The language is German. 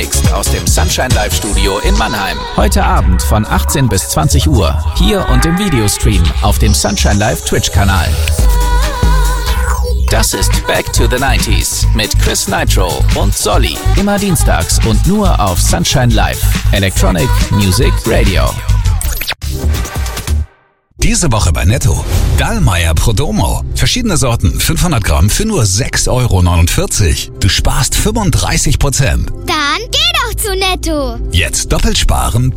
Mixed aus dem Sunshine Live Studio in Mannheim. Heute Abend von 18 bis 20 Uhr. Hier und im Videostream auf dem Sunshine Live Twitch-Kanal. Das ist Back to the 90s mit Chris Nitro und Solly. Immer dienstags und nur auf Sunshine Live. Electronic Music Radio. Diese Woche bei Netto. Dallmayr Prodomo. Verschiedene Sorten, 500 Gramm für nur 6,49 €. Du sparst 35%. Dann geh doch zu Netto. Jetzt doppelt sparen.